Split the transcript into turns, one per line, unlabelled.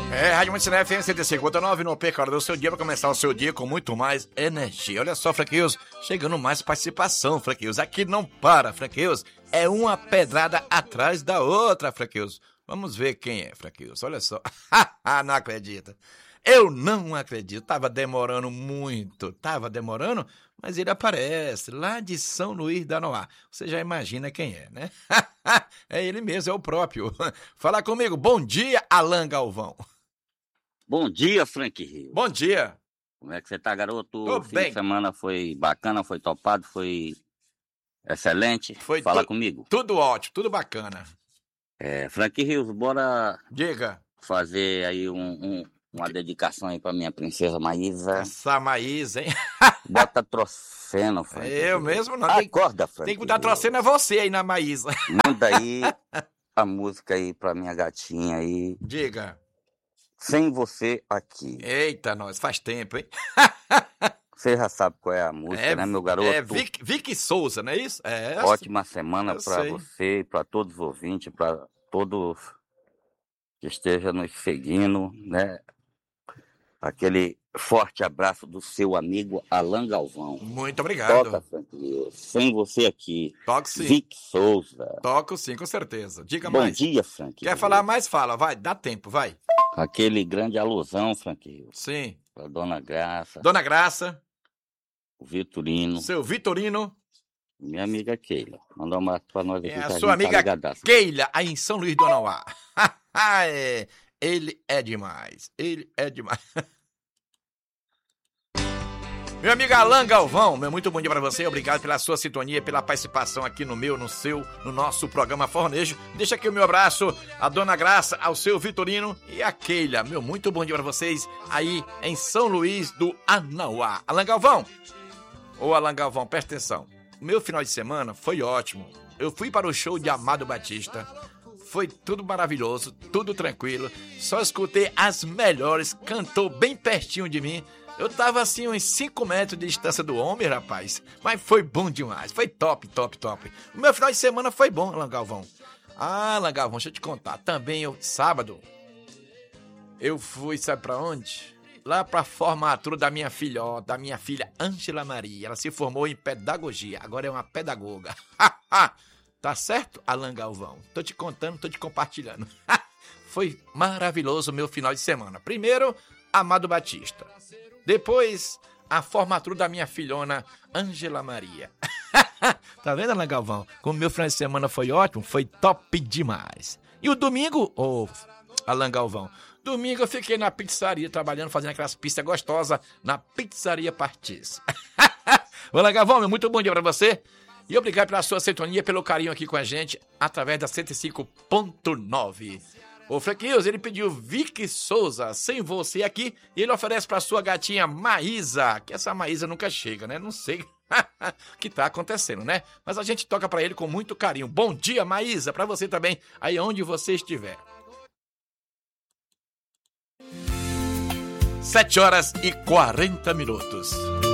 Rádio Mantiné FM 105.9 no pecado do seu dia para começar o seu dia com muito mais energia. Olha só, Franqueus, chegando mais participação, Franqueus. Aqui não para, Franqueus. É uma pedrada atrás da outra, Franqueus. Vamos ver quem é, Franqueus. Olha só. Não acredita. Eu não acredito. Tava demorando muito. Mas ele aparece lá de São Luís da Noá. Você já imagina quem é, né? É ele mesmo, é o próprio. Fala comigo. Bom dia, Alan Galvão.
Bom dia, Frank Rio.
Bom dia.
Como é que você tá, garoto?
Tô
O fim
bem.
de semana foi bacana, foi topado, foi excelente. Fala comigo.
Tudo ótimo, tudo bacana.
Frank Rios, bora
Diga.
fazer aí uma dedicação aí pra minha princesa Maísa.
Essa Maísa, hein?
Bota troceno, Frank.
Eu mesmo não.
Acorda, Frank.
Tem que botar troceno é você aí na Maísa.
Manda aí a música aí pra minha gatinha aí.
Diga.
Sem você aqui.
Eita, nós, faz tempo, hein?
Você já sabe qual é a música, né, meu garoto?
É Vicky Souza, não é isso?
Ótima semana pra
sei.
você, pra todos os ouvintes, pra todos que estejam nos seguindo, né? Aquele forte abraço do seu amigo Alan Galvão.
Muito obrigado.
Toca, Frank, sem você aqui.
Toco sim.
Vic Souza.
Toco sim, com certeza. Diga
Bom
mais.
Bom dia, Frank.
Quer falar mais? Fala, vai, dá tempo, vai.
Aquele grande alusão, Frank.
Sim.
Pra Dona Graça.
Dona Graça.
O Vitorino.
Seu Vitorino.
Minha amiga Keila. Mandou uma pra nós aqui.
A sua amiga Keila, aí em São Luís do Anauá. Ele é demais. Ele é demais. Meu amigo Alan Galvão, muito bom dia pra você. Obrigado pela sua sintonia, pela participação aqui no nosso programa Fornejo. Deixa aqui o meu abraço à Dona Graça, ao seu Vitorino e a Keila. Muito bom dia pra vocês aí em São Luís do Anauá. Alan Galvão. Ô Alan Galvão, presta atenção. O meu final de semana foi ótimo. Eu fui para o show de Amado Batista. Foi tudo maravilhoso, tudo tranquilo. Só escutei as melhores, cantou bem pertinho de mim. Eu tava assim uns 5 metros de distância do homem, rapaz. Mas foi bom demais, foi top, top, top. O meu final de semana foi bom, Alan Galvão. Alan Galvão, deixa eu te contar. Também, sábado, eu fui, sabe pra onde? Lá pra formatura da minha filha Ângela Maria. Ela se formou em pedagogia, agora é uma pedagoga. Tá certo, Alan Galvão? Tô te contando, tô te compartilhando. Foi maravilhoso o meu final de semana. Primeiro, Amado Batista. Depois, a formatura da minha filhona Ângela Maria. Tá vendo, Alan Galvão? Como o meu final de semana foi ótimo, foi top demais. E o domingo, Alan Galvão, domingo eu fiquei na pizzaria trabalhando, fazendo aquelas pizzas gostosas na Pizzaria Partiz. Alan Galvão, muito bom dia pra você. E obrigado pela sua sintonia, pelo carinho aqui com a gente, através da 105.9. O Frank Rios, ele pediu Vicky Souza, sem você aqui, e ele oferece pra sua gatinha Maísa, que essa Maísa nunca chega, né? Não sei o que tá acontecendo, né? Mas a gente toca pra ele com muito carinho. Bom dia, Maísa, pra você também, aí onde você estiver. 7 horas e 40 minutos.